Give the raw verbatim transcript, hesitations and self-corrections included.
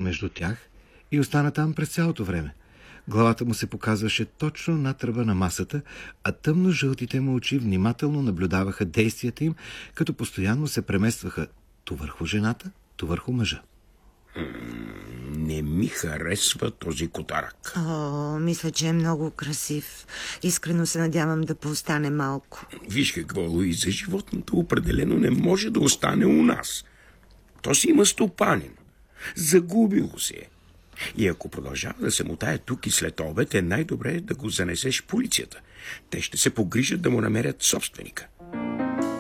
между тях и остана там през цялото време. Главата му се показваше точно над ръба на масата, а тъмно-жълтите му очи внимателно наблюдаваха действията им, като постоянно се преместваха то върху жената, то върху мъжа. Не ми харесва този котарак. О, мисля, че е много красив. Искрено се надявам да поостане малко. Виж какво, Луиза, животното определено не може да остане у нас. То си има стопанин. Загубило се е. И ако продължава да се мотае тук и след обед, е най-добре да го занесеш в полицията. Те ще се погрижат да му намерят собственика.